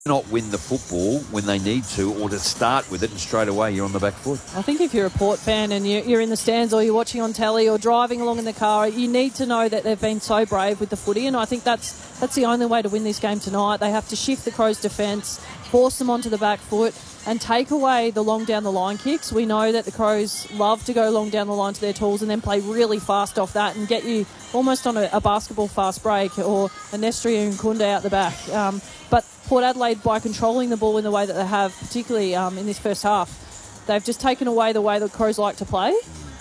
not win the football when they need to, or to start with it and straight away you're on the back foot. I think if you're a Port fan and you're in the stands or you're watching on telly or driving along in the car, you need to know that they've been so brave with the footy, and I think that's the only way to win this game tonight. They have to shift the Crows' defence, force them onto the back foot and take away the long down the line kicks. We know that the Crows love to go long down the line to their tools and then play really fast off that and get you almost on a basketball fast break or a Nestri and Kunda out the back. But Port Adelaide, by controlling the ball in the way that they have, particularly in this first half, they've just taken away the way the Crows like to play.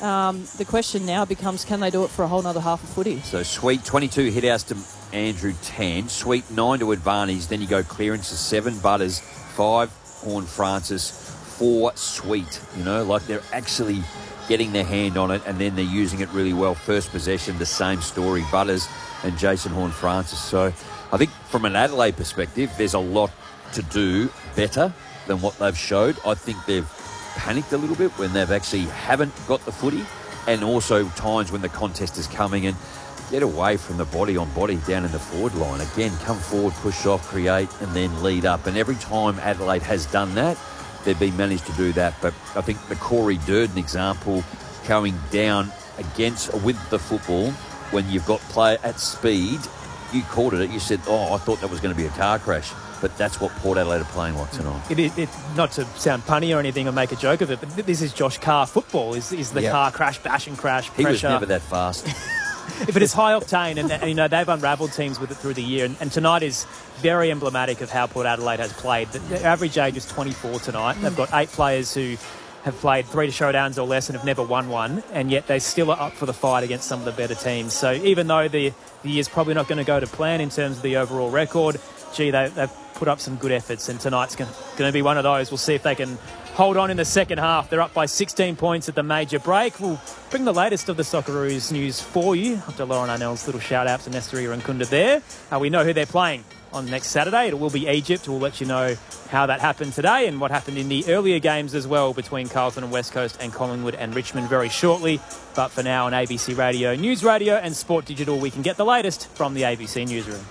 The question now becomes, can they do it for a whole other half of footy? So Sweet, 22 hit-outs to Andrew 10. Sweet, 9 to Advantage. Then you go clearances, 7 Butters, 5 Horn Francis, 4 Sweet. You know, like they're actually getting their hand on it and then they're using it really well. First possession, the same story, Butters and Jason Horn Francis. So I think from an Adelaide perspective, there's a lot to do better than what they've showed. I think they've panicked a little bit when they've actually haven't got the footy, and also times when the contest is coming, and get away from the body on body down in the forward line. Again, come forward, push off, create, and then lead up. And every time Adelaide has done that, they've been managed to do that. But I think the Corey Durden example, going down with the football, when you've got play at speed, you called it. You said, I thought that was going to be a car crash. But that's what Port Adelaide are playing like tonight. It's not to sound punny or anything or make a joke of it, but this is Josh Carr football, is the car crash, bash and crash, pressure. He was never that fast. If it is high octane, and you know they've unravelled teams with it through the year, and tonight is very emblematic of how Port Adelaide has played. The average age is 24 tonight. They've got 8 players who have played 3 showdowns or less and have never won one, and yet they still are up for the fight against some of the better teams. So even though the year's probably not going to go to plan in terms of the overall record, they've put up some good efforts, and tonight's going to be one of those. We'll see if they can hold on in the second half. They're up by 16 points at the major break. We'll bring the latest of the Socceroos news for you after Lauren Arnell's little shout-out to Nesteri and Kunda there. We know who they're playing on next Saturday. It will be Egypt. We'll let you know how that happened today and what happened in the earlier games as well between Carlton and West Coast and Collingwood and Richmond very shortly. But for now, on ABC Radio, News Radio and Sport Digital, we can get the latest from the ABC newsroom.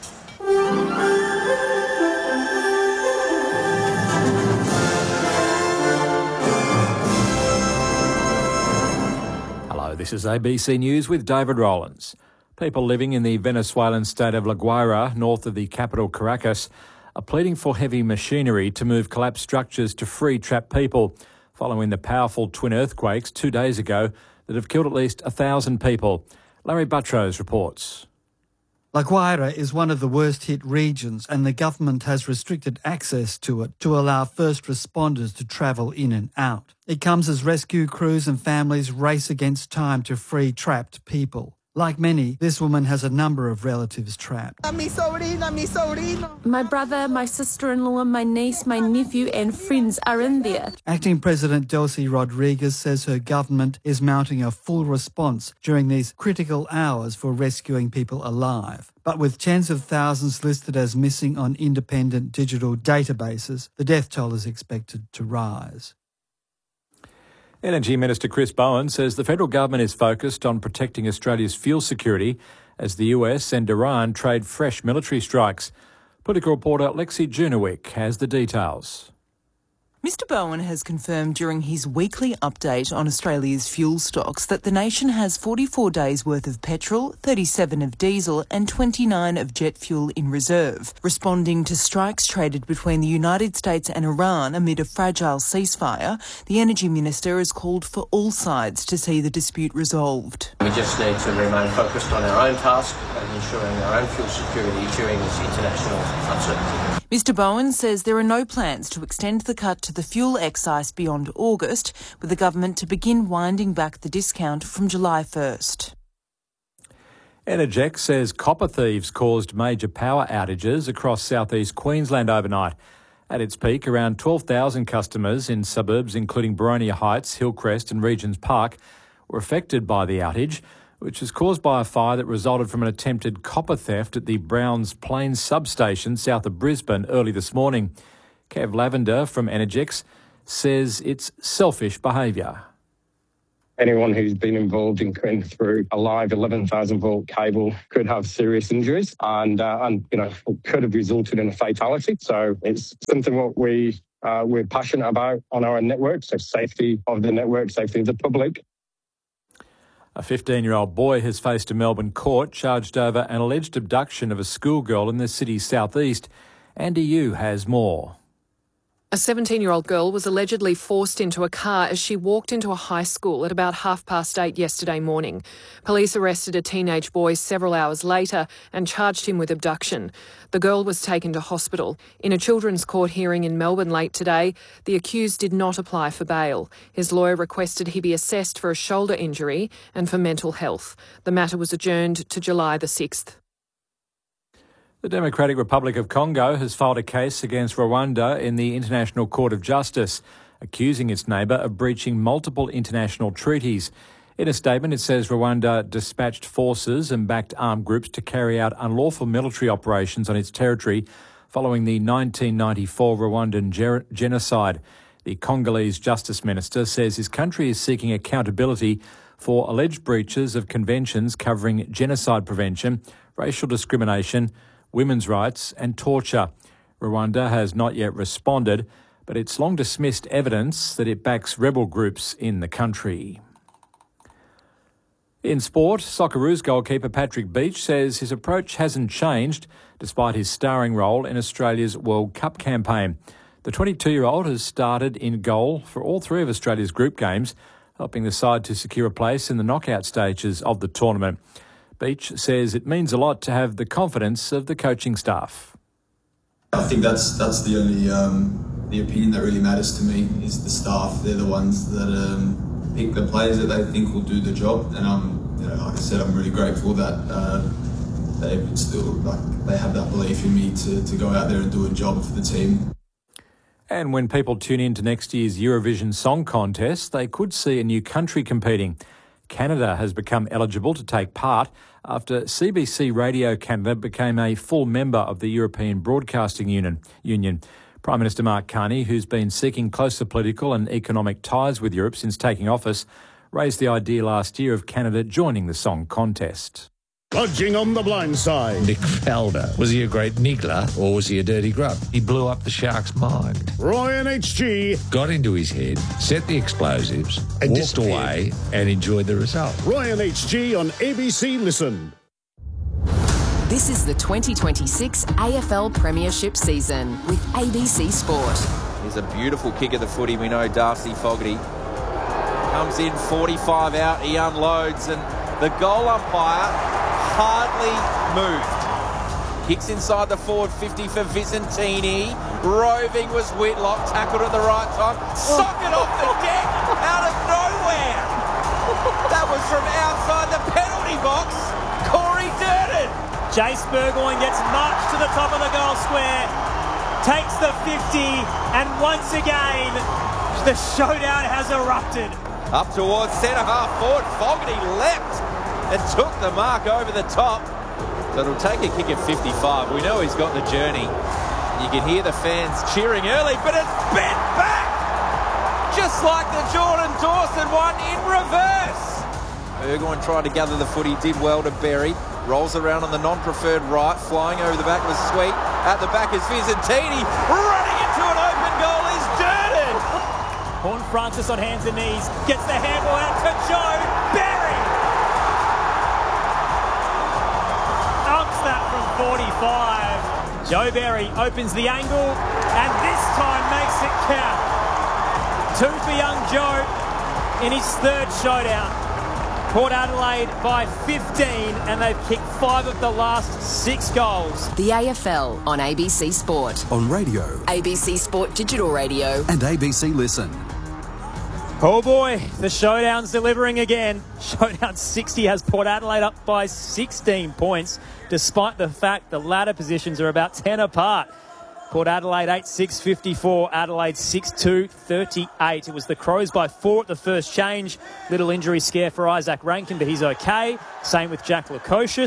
This is ABC News with David Rowlands. People living in the Venezuelan state of La Guaira, north of the capital Caracas, are pleading for heavy machinery to move collapsed structures to free trapped people, following the powerful twin earthquakes 2 days ago that have killed at least 1,000 people. Larry Buttrose reports. La Guaira is one of the worst-hit regions, and the government has restricted access to it to allow first responders to travel in and out. It comes as rescue crews and families race against time to free trapped people. Like many, this woman has a number of relatives trapped. My brother, my sister-in-law, my niece, my nephew and friends are in there. Acting President Delcy Rodriguez says her government is mounting a full response during these critical hours for rescuing people alive. But with tens of thousands listed as missing on independent digital databases, the death toll is expected to rise. Energy Minister Chris Bowen says the federal government is focused on protecting Australia's fuel security as the US and Iran trade fresh military strikes. Political reporter Lexi Junowick has the details. Mr Bowen has confirmed during his weekly update on Australia's fuel stocks that the nation has 44 days worth of petrol, 37 of diesel and 29 of jet fuel in reserve. Responding to strikes traded between the United States and Iran amid a fragile ceasefire, the Energy Minister has called for all sides to see the dispute resolved. We just need to remain focused on our own task and ensuring our own fuel security during this international uncertainty. Mr Bowen says there are no plans to extend the cut to the fuel excise beyond August, with the government to begin winding back the discount from July 1st. Energex says copper thieves caused major power outages across southeast Queensland overnight. At its peak, around 12,000 customers in suburbs including Boronia Heights, Hillcrest and Regents Park were affected by the outage, which was caused by a fire that resulted from an attempted copper theft at the Browns Plains substation south of Brisbane early this morning. Kev Lavender from Energex says it's selfish behaviour. anyone who's been involved in cutting through a live 11,000 volt cable could have serious injuries and could have resulted in a fatality. So it's something what we're passionate about on our network. So safety of the network, safety of the public. A 15-year-old boy has faced a Melbourne court charged over an alleged abduction of a schoolgirl in the city's southeast. Andy Yu has more. A 17-year-old girl was allegedly forced into a car as she walked into a high school at about 8:30 yesterday morning. Police arrested a teenage boy several hours later and charged him with abduction. The girl was taken to hospital. In a children's court hearing in Melbourne late today, the accused did not apply for bail. His lawyer requested he be assessed for a shoulder injury and for mental health. The matter was adjourned to July the 6th. The Democratic Republic of Congo has filed a case against Rwanda in the International Court of Justice, accusing its neighbour of breaching multiple international treaties. In a statement, it says Rwanda dispatched forces and backed armed groups to carry out unlawful military operations on its territory following the 1994 Rwandan genocide. The Congolese Justice Minister says his country is seeking accountability for alleged breaches of conventions covering genocide prevention, racial discrimination, women's rights and torture. Rwanda has not yet responded, but it's long dismissed evidence that it backs rebel groups in the country. In sport, Socceroos goalkeeper Patrick Beach says his approach hasn't changed despite his starring role in Australia's World Cup campaign. The 22-year-old has started in goal for all three of Australia's group games, helping the side to secure a place in the knockout stages of the tournament. Beach says it means a lot to have the confidence of the coaching staff. I think that's the only the opinion that really matters to me is the staff. They're the ones that pick the players that they think will do the job, and like I said, I'm really grateful that they have that belief in me to go out there and do a job for the team. And when people tune in to next year's Eurovision Song Contest, they could see a new country competing. Canada has become eligible to take part after CBC Radio Canada became a full member of the European Broadcasting Union. Prime Minister Mark Carney, who's been seeking closer political and economic ties with Europe since taking office, raised the idea last year of Canada joining the song contest. Lodging on the blind side. Nick Faldo. Was he a great niggler or was he a dirty grub? He blew up the Sharks' mind. Roy and HG. Got into his head, set the explosives, and walked away and enjoyed the result. Roy and HG on ABC Listen. This is the 2026 AFL Premiership season with ABC Sport. Here's a beautiful kick of the footy. We know Darcy Fogarty comes in 45 out. He unloads and the goal umpire hardly moved. Kicks inside the forward 50 for Vicentini. Roving was Whitlock, tackled at the right time. Socket off the deck out of nowhere. That was from outside the penalty box. Corey Durden. Jace Burgoyne gets marched to the top of the goal square, takes the 50, and once again, the showdown has erupted. Up towards centre half forward, Fogarty leapt and took the mark over the top. So it'll take a kick at 55. We know he's got the journey. You can hear the fans cheering early, but it's bent back! Just like the Jordan Dawson one in reverse. Burgoyne tried to gather the footy, did well to bury. Rolls around on the non-preferred right, flying over the back was Sweet. At the back is Vicentini. Running into an open goal is Durden. Horne-Francis on hands and knees, gets the handball out to Joe Barry. Umps that from 45. Joe Barry opens the angle and this time makes it count. 2 for young Joe in his third showdown. Port Adelaide by 15 and they've kicked 5 of the last 6 goals. The AFL on ABC Sport. On radio. ABC Sport Digital Radio. And ABC Listen. Oh boy, the showdown's delivering again. Showdown 60 has Port Adelaide up by 16 points, despite the fact the ladder positions are about 10 apart. Port Adelaide 8-6-54, Adelaide 6-2-38. It was the Crows by 4 at the first change. Little injury scare for Isaac Rankin, but he's okay. Same with Jack Lukosius.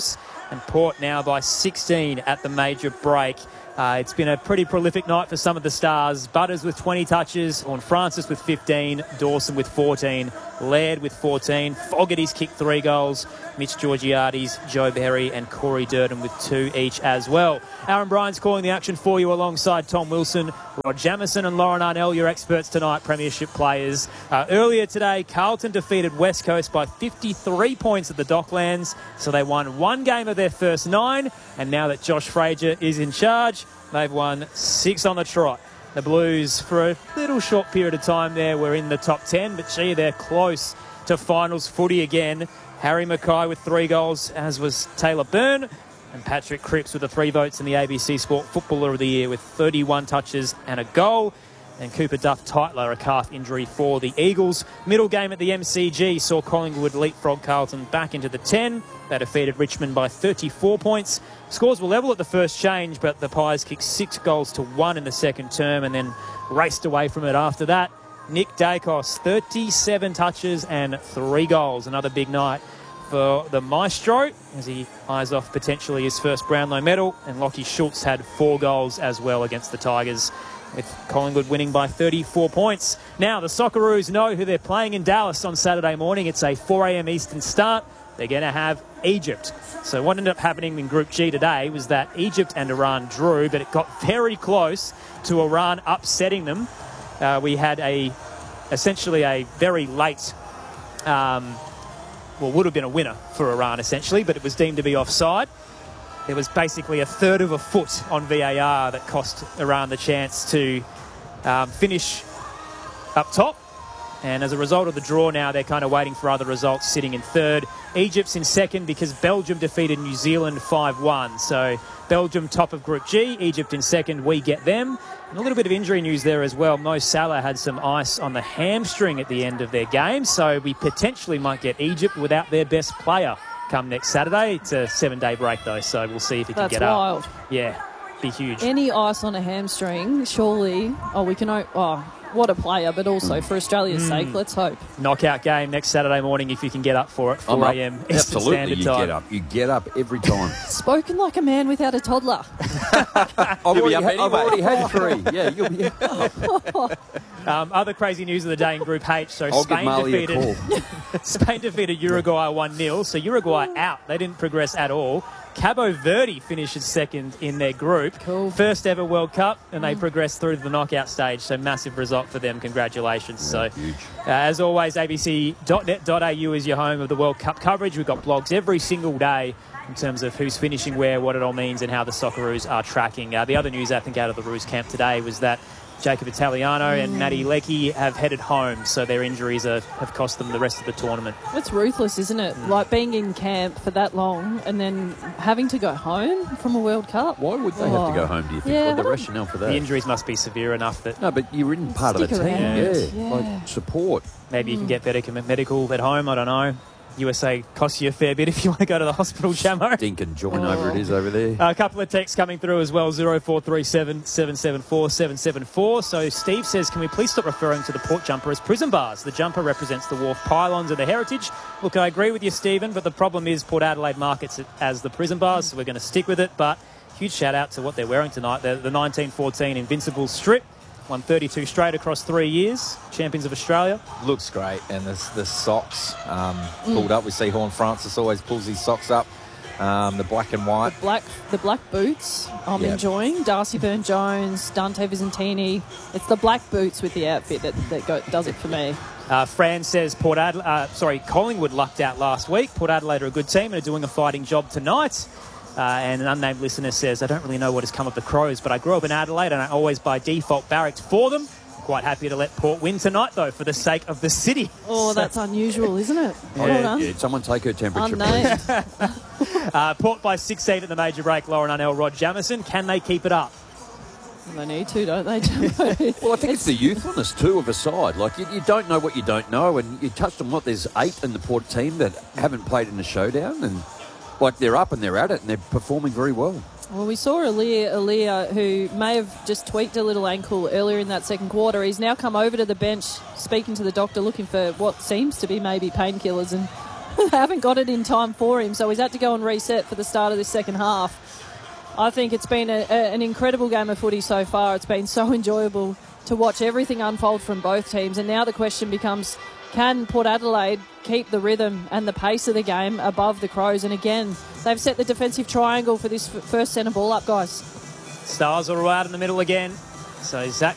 and Port now by 16 at the major break. It's been a pretty prolific night for some of the stars. Butters with 20 touches, Horne-Francis with 15, Dawson with 14, Laird with 14, Fogarty's kicked 3 goals, Mitch Georgiades, Joe Berry and Corey Durden with 2 each as well. Aaron Bryan's calling the action for you alongside Tom Wilson, Rod Jamieson and Lauren Arnell, your experts tonight, premiership players. Earlier today, Carlton defeated West Coast by 53 points at the Docklands, so they won 1 game of their first 9, and now that Josh Frazier is in charge, they've won 6 on the trot. The Blues, for a little short period of time there, were in the top 10, but gee, they're close to finals footy again. Harry Mackay with 3 goals, as was Taylor Byrne, and Patrick Cripps with the 3 votes in the ABC Sport Footballer of the Year with 31 touches and a goal. And Cooper Duff-Tytler, a calf injury for the Eagles. Middle game at the MCG saw Collingwood leapfrog Carlton back into the 10. They defeated Richmond by 34 points. Scores were level at the first change, but the Pies kicked 6 goals to 1 in the second term and then raced away from it after that. Nick Dacos, 37 touches and 3 goals. Another big night for the Maestro as he eyes off potentially his first Brownlow medal. And Lockie Schultz had 4 goals as well against the Tigers, with Collingwood winning by 34 points. Now, the Socceroos know who they're playing in Dallas on Saturday morning. It's a 4 a.m. Eastern start. They're going to have Egypt. So what ended up happening in Group G today was that Egypt and Iran drew, but it got very close to Iran upsetting them. We had essentially a very late, would have been a winner for Iran essentially, but it was deemed to be offside. There was basically a third of a foot on VAR that cost Iran the chance to finish up top. And as a result of the draw now, they're kind of waiting for other results, sitting in third. Egypt's in second because Belgium defeated New Zealand 5-1. So Belgium top of Group G, Egypt in second, we get them. And a little bit of injury news there as well. Mo Salah had some ice on the hamstring at the end of their game. So we potentially might get Egypt without their best player come next Saturday. It's a 7-day break though, so we'll see if he can get wild. up. Yeah, be huge. Any ice on a hamstring, surely, what a player, but also for Australia's sake, let's hope. Knockout game next Saturday morning if you can get up for it, 4 a.m. Eastern Standard Time. You get up every time. Spoken like a man without a toddler. I've already had 3. Yeah, you'll be up. Other crazy news of the day in Group H. So Spain defeated Uruguay 1-0. So Uruguay out. They didn't progress at all. Cabo Verde finishes second in their group. Cool. First ever World Cup, and they progressed through to the knockout stage. So massive result for them. Congratulations. Yeah, so, huge. As always, abc.net.au is your home of the World Cup coverage. We've got blogs every single day in terms of who's finishing where, what it all means, and how the Socceroos are tracking. The other news, I think, out of the Roos camp today was that Jacob Italiano and Maddie Leckie have headed home, so their injuries have cost them the rest of the tournament. It's ruthless, isn't it? Like being in camp for that long and then having to go home from a World Cup. Why would they have to go home, do you think? Yeah, the rationale for that? The injuries must be severe enough that... No, but you're in part of the team. Yeah. Like support. Maybe you can get better medical at home, I don't know. USA costs you a fair bit if you want to go to the hospital, Chamo. Dink and join over there. A couple of texts coming through as well, 0437 774 774. So Steve says, can we please stop referring to the Port Jumper as prison bars? The jumper represents the wharf pylons of the heritage. Look, I agree with you, Stephen, but the problem is Port Adelaide markets it as the prison bars, so we're going to stick with it. But huge shout out to what they're wearing tonight. The 1914 Invincible strip. Won 32 straight across 3 years. Champions of Australia. Looks great. And the socks pulled up. We see Horne-Francis always pulls his socks up. The black and white. The black boots I'm enjoying. Darcy Byrne-Jones, Dante Visentini. It's the black boots with the outfit that does it for me. Fran says Collingwood lucked out last week. Port Adelaide are a good team and are doing a fighting job tonight. And an unnamed listener says, I don't really know what has come of the Crows, but I grew up in Adelaide and I always by default barracked for them. Quite happy to let Port win tonight, though, for the sake of the city. Oh, that's unusual, isn't it? Well done. Yeah, someone take her temperature, please. Port by 16 at the major break. Lauren Arnell, Rod Jamieson. Can they keep it up? They need to, don't they? Well, I think it's the youthfulness, too, of a side. Like, you don't know what you don't know, and you touched on there's 8 in the Port team that haven't played in the showdown, and like they're up and they're at it and they're performing very well. Well, we saw Aaliyah, who may have just tweaked a little ankle earlier in that second quarter. He's now come over to the bench, speaking to the doctor, looking for what seems to be maybe painkillers, and They haven't got it in time for him, so he's had to go and reset for the start of this second half. I think it's been an incredible game of footy so far. It's been so enjoyable to watch everything unfold from both teams, and now the question becomes, can Port Adelaide keep the rhythm and the pace of the game above the Crows? And again, they've set the defensive triangle for this first centre ball up, guys. Stars are right in the middle again. So Zach